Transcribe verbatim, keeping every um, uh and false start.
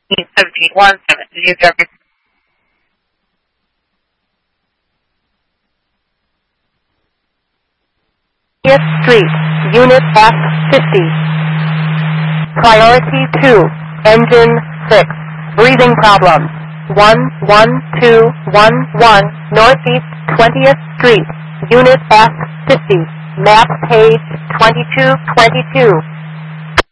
seventeen one seven. Did you get twentieth Street, Unit F fifty. Priority two, Engine six, breathing problems. one one two one one, Northeast twentieth Street, Unit F fifty. Map page twenty-two twenty-two.